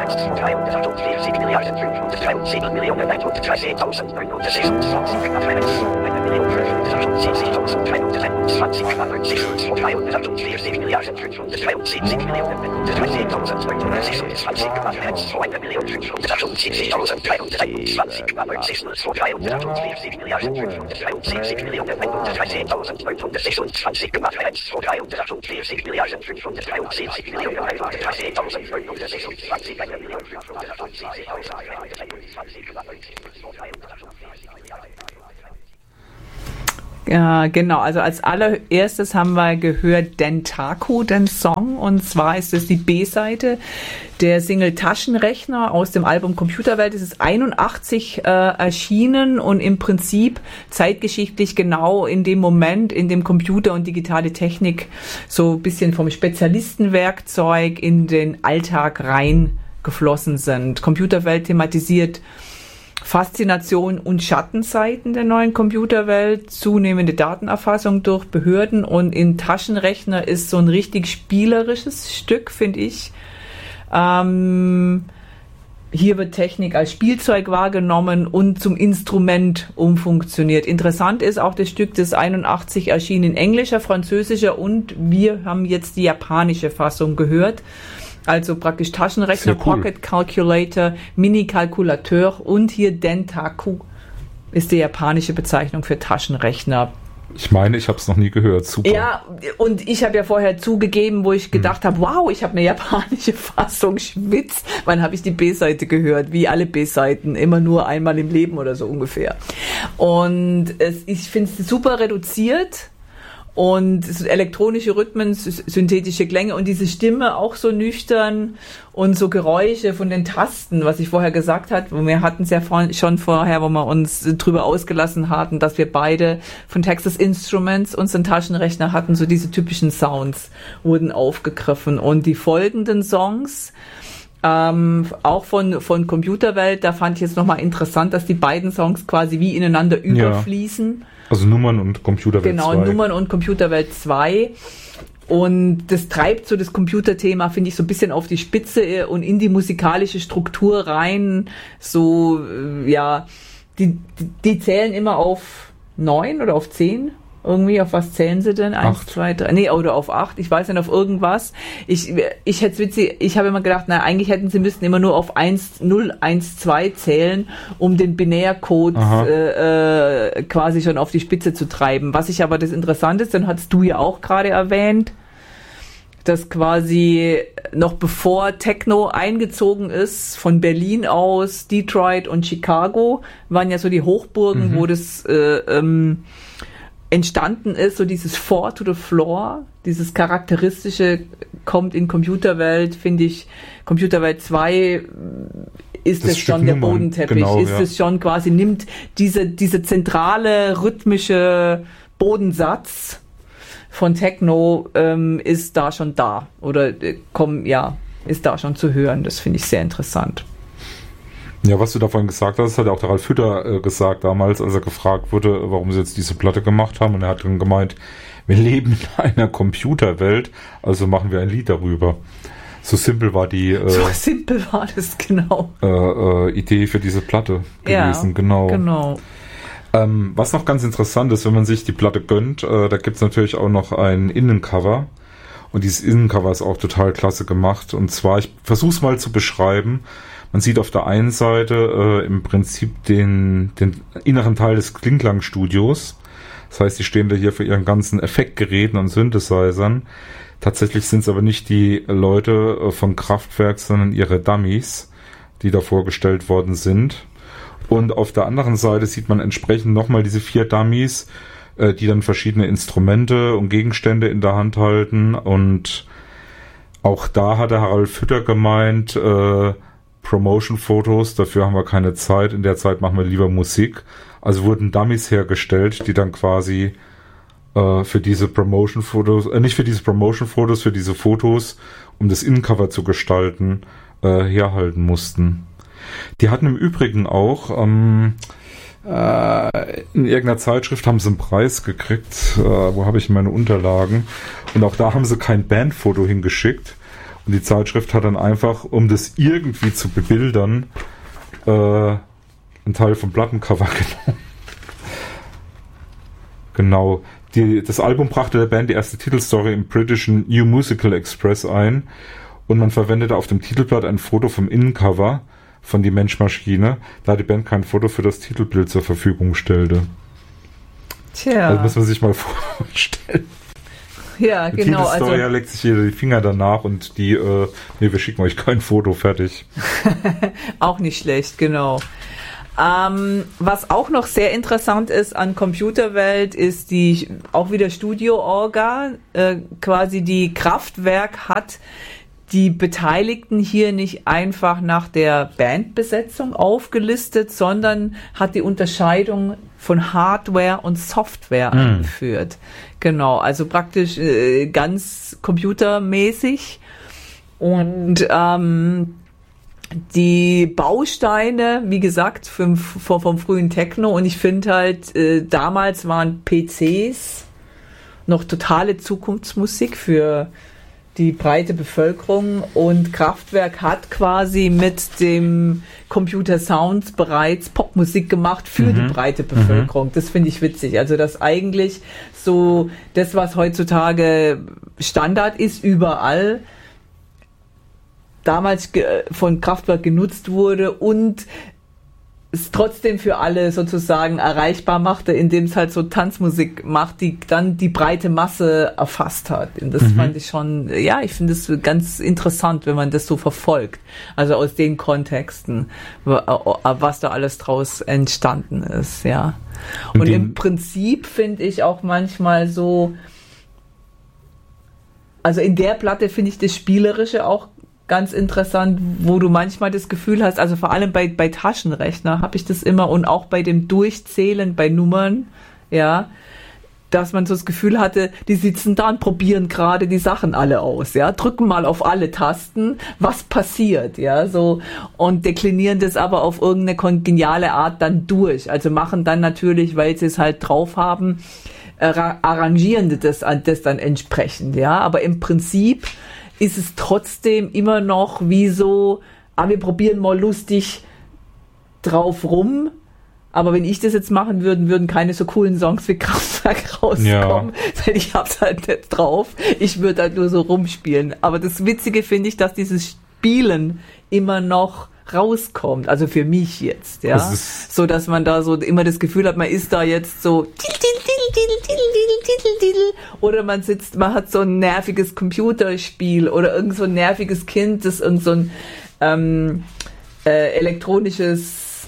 Ja, genau. Also als allererstes haben wir gehört Dentaku, den Song. Und zwar ist es die B-Seite der Single Taschenrechner aus dem Album Computerwelt. Es ist 81 erschienen und im Prinzip zeitgeschichtlich genau in dem Moment, in dem Computer und digitale Technik so ein bisschen vom Spezialistenwerkzeug in den Alltag reingeflossen sind. Computerwelt thematisiert Faszination und Schattenseiten der neuen Computerwelt, zunehmende Datenerfassung durch Behörden, und in Taschenrechner ist so ein richtig spielerisches Stück, finde ich. Hier wird Technik als Spielzeug wahrgenommen und zum Instrument umfunktioniert. Interessant ist auch das Stück, das 81 erschien in englischer, französischer, und wir haben jetzt die japanische Fassung gehört. Also praktisch Taschenrechner, cool. Pocket Calculator, Mini-Kalkulateur, und hier Dentaku ist die japanische Bezeichnung für Taschenrechner. Ich meine, ich habe es noch nie gehört. Super. Ja, und ich habe ja vorher zugegeben, wo ich gedacht habe, wow, ich habe eine japanische Fassung, Schwitz. Wann habe ich die B-Seite gehört? Wie alle B-Seiten, immer nur einmal im Leben oder so ungefähr. Und ich finde es super reduziert. Und elektronische Rhythmen, synthetische Klänge und diese Stimme auch so nüchtern und so Geräusche von den Tasten, was ich vorher gesagt habe. Wir hatten es ja schon vorher, wo wir uns drüber ausgelassen hatten, dass wir beide von Texas Instruments unseren Taschenrechner hatten, so diese typischen Sounds wurden aufgegriffen. Und die folgenden Songs, auch von Computerwelt, da fand ich jetzt nochmal interessant, dass die beiden Songs quasi wie ineinander überfließen. Ja. Also Nummern und Computerwelt 2. Genau, Nummern und Computerwelt 2. Und das treibt so das Computerthema, finde ich, so ein bisschen auf die Spitze und in die musikalische Struktur rein. So, ja, die zählen immer auf 9 oder auf 10. Irgendwie, auf was zählen sie denn? 1, 2, 3, nee, oder auf 8, ich weiß nicht, auf irgendwas. Ich hätte witzig, ich habe immer gedacht, na, eigentlich hätten sie müssten immer nur auf 1, 0, 1, 2 zählen, um den Binärcode quasi schon auf die Spitze zu treiben. Was ich aber das Interessante ist, dann hast du ja auch gerade erwähnt, dass quasi noch bevor Techno eingezogen ist, von Berlin aus, Detroit und Chicago, waren ja so die Hochburgen, wo das entstanden ist, so dieses Four to the Floor, dieses charakteristische kommt in Computerwelt, finde ich, Computerwelt 2 ist es schon der Bodenteppich, genau, ist es schon quasi, nimmt diese zentrale rhythmische Bodensatz von Techno, ist da schon da oder ist da schon zu hören, das finde ich sehr interessant. Ja, was du davon gesagt hast, hat ja auch der Ralf Hütter gesagt damals, als er gefragt wurde, warum sie jetzt diese Platte gemacht haben. Und er hat dann gemeint, wir leben in einer Computerwelt, also machen wir ein Lied darüber. So simpel war die so simpel war das, genau. Idee für diese Platte gewesen. Ja, genau. Was noch ganz interessant ist, wenn man sich die Platte gönnt, da gibt's natürlich auch noch ein Innencover. Und dieses Innencover ist auch total klasse gemacht. Und zwar, ich versuche es mal zu beschreiben. Man sieht auf der einen Seite im Prinzip den inneren Teil des Klingklang-Studios. Das heißt, die stehen da hier für ihren ganzen Effektgeräten und Synthesizern. Tatsächlich sind es aber nicht die Leute von Kraftwerk, sondern ihre Dummies, die da vorgestellt worden sind. Und auf der anderen Seite sieht man entsprechend nochmal diese 4 Dummies, die dann verschiedene Instrumente und Gegenstände in der Hand halten. Und auch da hat der Harald Fütter gemeint, Promotion-Fotos, dafür haben wir keine Zeit, in der Zeit machen wir lieber Musik. Also wurden Dummies hergestellt, die dann quasi für diese Promotion-Fotos, für diese Fotos, um das Innencover zu gestalten, herhalten mussten. Die hatten im Übrigen auch in irgendeiner Zeitschrift haben sie einen Preis gekriegt, wo habe ich meine Unterlagen, und auch da haben sie kein Bandfoto hingeschickt. Und die Zeitschrift hat dann einfach, um das irgendwie zu bebildern, einen Teil vom Plattencover genommen. Genau. Das Album brachte der Band die erste Titelstory im britischen New Musical Express ein und man verwendete auf dem Titelblatt ein Foto vom Innencover von Die Mensch-Maschine, da die Band kein Foto für das Titelbild zur Verfügung stellte. Tja. Also muss man sich mal vorstellen. Ja, die genau. Titelstory legt sich jeder die Finger danach und wir schicken euch kein Foto, fertig. Auch nicht schlecht, genau. Was auch noch sehr interessant ist an Computerwelt, ist auch wieder Studio-Orga. Quasi die Kraftwerk hat die Beteiligten hier nicht einfach nach der Bandbesetzung aufgelistet, sondern hat die Unterscheidung von Hardware und Software eingeführt. Genau, also praktisch ganz computermäßig. Und die Bausteine, wie gesagt, vom frühen Techno, und ich finde halt, damals waren PCs noch totale Zukunftsmusik für die breite Bevölkerung, und Kraftwerk hat quasi mit dem Computer Sounds bereits Popmusik gemacht für die breite Bevölkerung. Das finde ich witzig. Also, dass eigentlich so das, was heutzutage Standard ist, überall damals von Kraftwerk genutzt wurde und es trotzdem für alle sozusagen erreichbar machte, indem es halt so Tanzmusik macht, die dann die breite Masse erfasst hat. Und das fand ich schon, ich finde es ganz interessant, wenn man das so verfolgt. Also aus den Kontexten, was da alles draus entstanden ist, ja. Und im Prinzip finde ich auch manchmal so, also in der Platte finde ich das Spielerische auch ganz interessant, wo du manchmal das Gefühl hast, also vor allem bei Taschenrechner habe ich das immer, und auch bei dem Durchzählen bei Nummern, ja, dass man so das Gefühl hatte, die sitzen da und probieren gerade die Sachen alle aus, ja, drücken mal auf alle Tasten, was passiert, ja, so, und deklinieren das aber auf irgendeine geniale Art dann durch, also machen dann natürlich, weil sie es halt drauf haben, arrangieren das dann entsprechend, ja, aber im Prinzip ist es trotzdem immer noch wie so, wir probieren mal lustig drauf rum, aber wenn ich das jetzt machen würde, würden keine so coolen Songs wie Kraftwerk rauskommen, denn ich hab's halt nicht drauf, ich würde halt nur so rumspielen. Aber das Witzige finde ich, dass dieses Spielen immer noch rauskommt, also für mich jetzt, ja, so dass man da so immer das Gefühl hat, man ist da jetzt so oder man hat so ein nerviges Computerspiel oder irgend so ein nerviges Kind, das irgend so ein elektronisches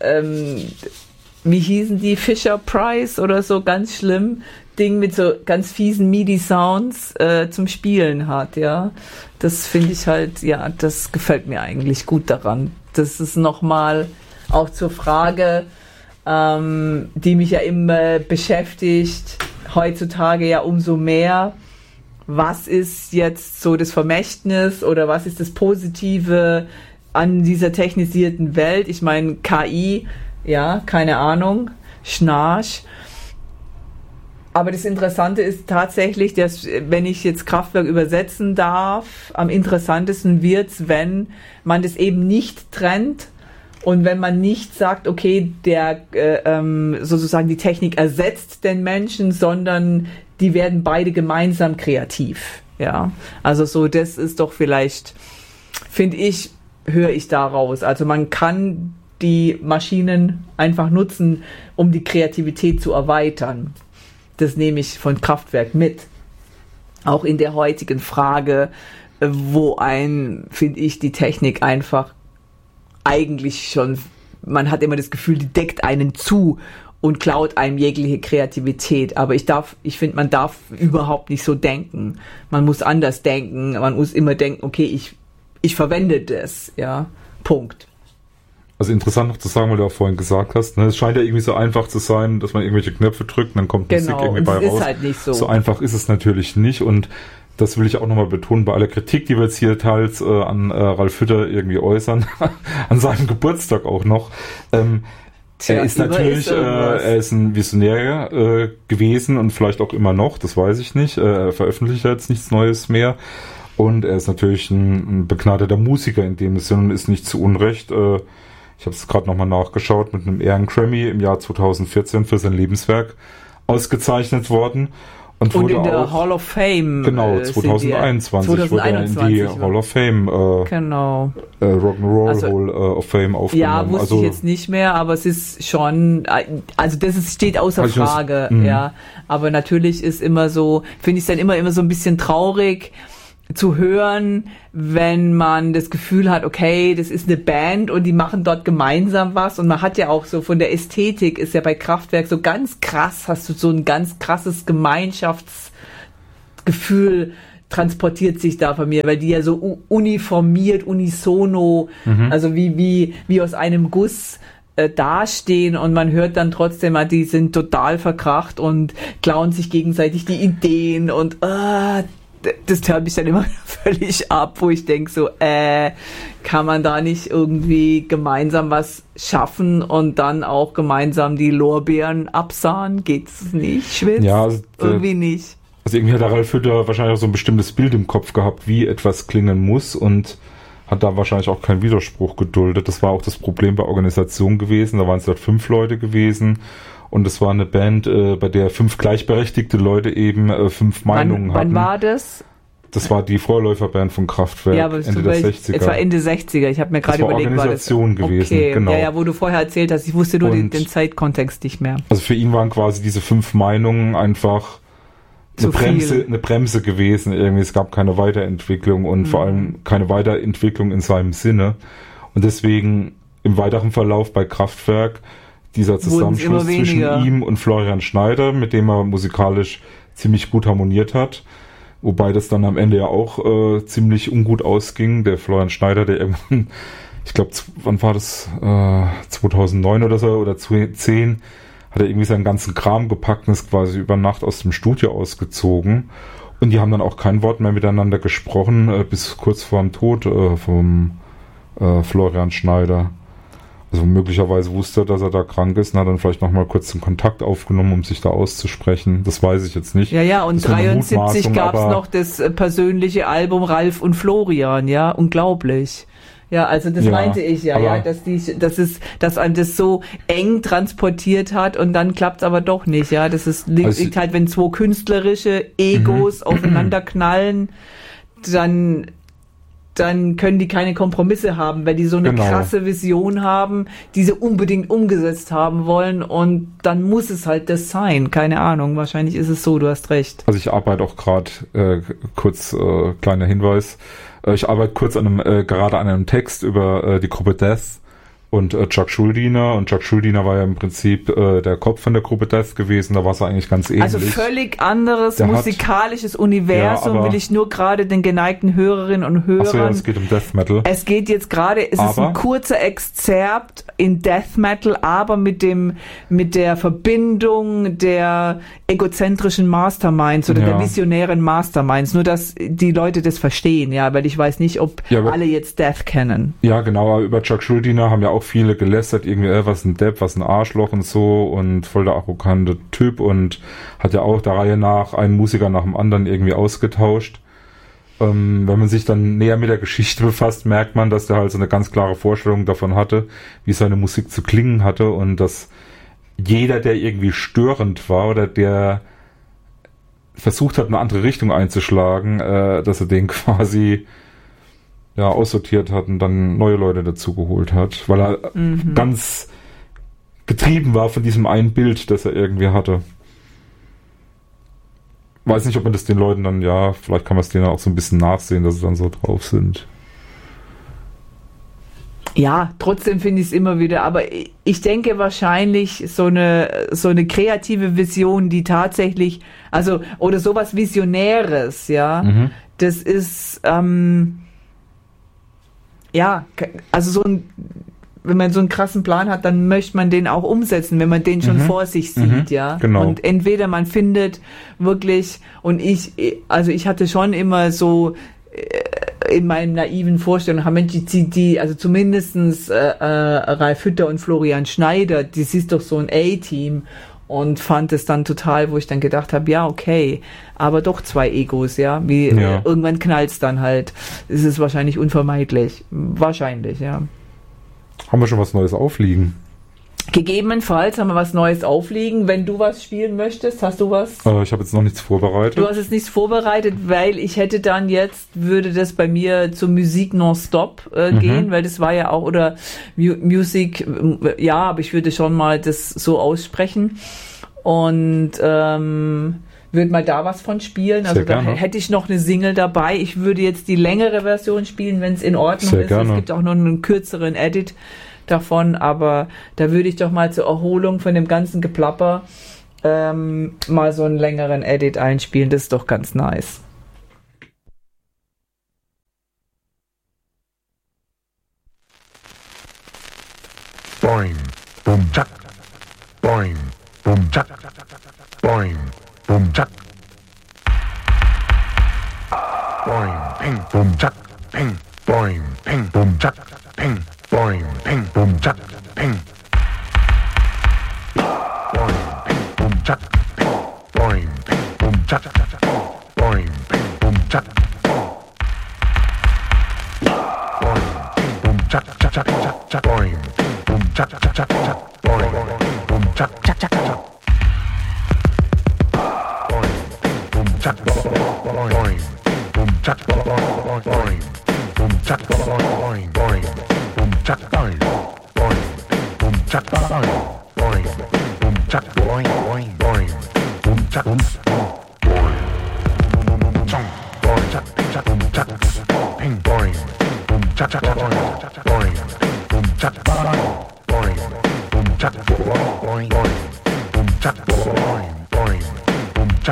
wie hießen die, Fisher-Price oder so, ganz schlimm, Ding mit so ganz fiesen MIDI-Sounds zum Spielen hat, ja. Das finde ich halt, ja, das gefällt mir eigentlich gut daran. Das ist nochmal auch zur Frage, die mich ja immer beschäftigt, heutzutage ja umso mehr. Was ist jetzt so das Vermächtnis oder was ist das Positive an dieser technisierten Welt? Ich meine, KI, ja, keine Ahnung, Schnarch. Aber das Interessante ist tatsächlich, dass, wenn ich jetzt Kraftwerk übersetzen darf, am interessantesten wird's, wenn man das eben nicht trennt und wenn man nicht sagt, okay, der sozusagen die Technik ersetzt den Menschen, sondern die werden beide gemeinsam kreativ. Ja, also so, das ist doch vielleicht, finde ich, höre ich daraus. Also man kann die Maschinen einfach nutzen, um die Kreativität zu erweitern. Das nehme ich von Kraftwerk mit. Auch in der heutigen Frage, wo finde ich, die Technik einfach eigentlich schon, man hat immer das Gefühl, die deckt einen zu und klaut einem jegliche Kreativität. Aber ich finde, man darf überhaupt nicht so denken. Man muss anders denken. Man muss immer denken, okay, ich verwende das, ja. Punkt. Also interessant noch zu sagen, weil du auch vorhin gesagt hast, ne, es scheint ja irgendwie so einfach zu sein, dass man irgendwelche Knöpfe drückt und dann kommt Musik irgendwie bei raus. Genau, ist halt nicht so. So einfach ist es natürlich nicht, und das will ich auch nochmal betonen, bei aller Kritik, die wir jetzt hier teils an Ralf Hütter irgendwie äußern, an seinem Geburtstag auch noch. Er ist natürlich, er ist ein Visionär gewesen und vielleicht auch immer noch, das weiß ich nicht. Er veröffentlicht jetzt nichts Neues mehr. Und er ist natürlich ein begnadeter Musiker in dem Sinne und ist nicht zu Unrecht, ich habe es gerade nochmal nachgeschaut, mit einem Ehren-Grammy im Jahr 2014 für sein Lebenswerk ausgezeichnet worden. Und wurde in der auch, Hall of Fame. Genau, 2021 wurde er in die Hall of Fame, genau. Rock'n'Roll Hall of Fame aufgenommen. Ja, wusste ich jetzt nicht mehr, aber es ist schon, also steht außer Frage, ja. Aber natürlich ist immer so, finde ich es dann immer so ein bisschen traurig zu hören, wenn man das Gefühl hat, okay, das ist eine Band und die machen dort gemeinsam was, und man hat ja auch so von der Ästhetik, ist ja bei Kraftwerk so ganz krass, hast du so ein ganz krasses Gemeinschaftsgefühl, transportiert sich da von mir, weil die ja so uniformiert, unisono, also wie aus einem Guss dastehen, und man hört dann trotzdem, die sind total verkracht und klauen sich gegenseitig die Ideen, und das hört mich dann immer völlig ab, wo ich denke so, kann man da nicht irgendwie gemeinsam was schaffen und dann auch gemeinsam die Lorbeeren absahen? Geht's nicht, Schwitz? Ja, also, irgendwie nicht. Also irgendwie hat der Ralf Hütter wahrscheinlich auch so ein bestimmtes Bild im Kopf gehabt, wie etwas klingen muss, und hat da wahrscheinlich auch keinen Widerspruch geduldet. Das war auch das Problem bei Organisation gewesen. Da waren es dort 5 Leute gewesen. Und es war eine Band, bei der 5 gleichberechtigte Leute eben 5 Meinungen hatten. Wann war das? Das war die Vorläuferband von Kraftwerk, ja, aber Ende der 60er. Es war Ende 60er, ich habe mir gerade überlegt, war Organisation gewesen, okay. Genau. Ja, wo du vorher erzählt hast, ich wusste nur den Zeitkontext nicht mehr. Also für ihn waren quasi diese 5 Meinungen einfach eine Bremse gewesen. Irgendwie, es gab keine Weiterentwicklung und vor allem keine Weiterentwicklung in seinem Sinne. Und deswegen im weiteren Verlauf bei Kraftwerk dieser Zusammenschluss zwischen ihm und Florian Schneider, mit dem er musikalisch ziemlich gut harmoniert hat. Wobei das dann am Ende ja auch ziemlich ungut ausging. Der Florian Schneider, der irgendwann, ich glaube, wann war das? 2009 oder so, oder 2010, hat er irgendwie seinen ganzen Kram gepackt und ist quasi über Nacht aus dem Studio ausgezogen. Und die haben dann auch kein Wort mehr miteinander gesprochen, bis kurz vor dem Tod vom Florian Schneider. Also möglicherweise wusste er, dass er da krank ist und hat dann vielleicht nochmal kurz den Kontakt aufgenommen, um sich da auszusprechen. Das weiß ich jetzt nicht. Ja, und 73 gab es noch das persönliche Album Ralf und Florian, ja, unglaublich. Ja, also das meinte ich dass einem das so eng transportiert hat und dann klappt es aber doch nicht, ja. Das ist liegt halt, wenn 2 künstlerische Egos aufeinander knallen, dann können die keine Kompromisse haben, weil die so eine krasse Vision haben, die sie unbedingt umgesetzt haben wollen, und dann muss es halt das sein. Keine Ahnung, wahrscheinlich ist es so, du hast recht. Also ich arbeite auch gerade, kleiner Hinweis, ich arbeite gerade an einem Text über die Gruppe Death und Chuck Schuldiner. Und Chuck Schuldiner war ja im Prinzip der Kopf von der Gruppe Death gewesen. Da war es eigentlich ganz ähnlich. Also völlig anderes musikalisches Universum, will ich nur gerade den geneigten Hörerinnen und Hörern... Achso, ja, es geht um Death Metal. Es geht jetzt gerade, ist ein kurzer Exzerpt in Death Metal, aber mit der Verbindung der egozentrischen Masterminds oder der visionären Masterminds. Nur, dass die Leute das verstehen, ja, weil ich weiß nicht, ob alle jetzt Death kennen. Ja, genau, aber über Chuck Schuldiner haben ja auch viele gelästert, irgendwie, was ein Depp, was ein Arschloch und so, und voll der arrogante Typ, und hat ja auch der Reihe nach einen Musiker nach dem anderen irgendwie ausgetauscht. Wenn man sich dann näher mit der Geschichte befasst, merkt man, dass der halt so eine ganz klare Vorstellung davon hatte, wie seine Musik zu klingen hatte, und dass jeder, der irgendwie störend war oder der versucht hat, eine andere Richtung einzuschlagen, dass er den quasi aussortiert hat und dann neue Leute dazugeholt hat, weil er ganz getrieben war von diesem einen Bild, das er irgendwie hatte. Weiß nicht, ob man das den Leuten dann, vielleicht kann man es denen auch so ein bisschen nachsehen, dass sie dann so drauf sind. Ja, trotzdem finde ich es immer wieder, aber ich denke wahrscheinlich so eine kreative Vision, die tatsächlich, also, oder sowas Visionäres, das ist, also wenn man so einen krassen Plan hat, dann möchte man den auch umsetzen, wenn man den schon vor sich sieht, Genau. Und entweder man findet wirklich, und ich hatte schon immer so in meinen naiven Vorstellungen, also zumindestens Ralf Hütter und Florian Schneider, das ist doch so ein A-Team, und fand es dann total, wo ich dann gedacht habe, ja, okay, aber doch zwei Egos, ja, irgendwann knallt's dann halt. Es ist wahrscheinlich unvermeidlich. Wahrscheinlich, ja. Haben wir schon was Neues aufliegen? Gegebenenfalls haben wir was Neues aufliegen. Wenn du was spielen möchtest, hast du was? Ich habe jetzt noch nichts vorbereitet. Du hast jetzt nichts vorbereitet, weil ich hätte dann würde das bei mir zur Musik nonstop gehen, weil das war ja auch, oder Musik, ja, aber ich würde schon mal das so aussprechen und würde mal da was von spielen. Also da hätte ich noch eine Single dabei. Ich würde jetzt die längere Version spielen, wenn es in Ordnung ist. Es gibt auch noch einen kürzeren Edit davon, aber da würde ich doch mal zur Erholung von dem ganzen Geplapper mal so einen längeren Edit einspielen. Das ist doch ganz nice. Boing, boom, jack. Boing, boom, jack. Boing, boom, jack. Boing, ping, boom, jack. Ping, boing, ping, boom, jack. Ping, boing, ping, boom, jack. Ping. Boing, ping, boom, jack. Ping, boing, ping, boom, jack. Boing, ping, boom, jack. Boing, ping, boom, jack, jack, jack, jack, jack. Boing, ping, boom, jack, jack, jack, jack. Boing, ping, boom, jack, jack, jack, jack. Boing, ping, boom, jack, boing, boom, jack, boing, boing, boom, jack, boing, boing, boom, jack, boing, boing, boom, jack, boing, boing, boom, jack, boing, boing, boing, boom, jack, boing, chong, boing, jack, jack, boom, jack, ping, boing, boom, jack, jack, boing, boing, boom, jack, boing, boing, boom, jack, boing, boing, boom, jack, boing.